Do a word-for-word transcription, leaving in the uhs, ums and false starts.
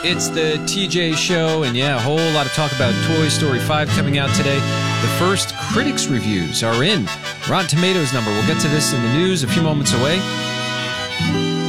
It's the T J Show, and yeah, a whole lot of talk about Toy Story five coming out today. The first critics' reviews are in. Rotten Tomatoes number. We'll get to this in the news a few moments away.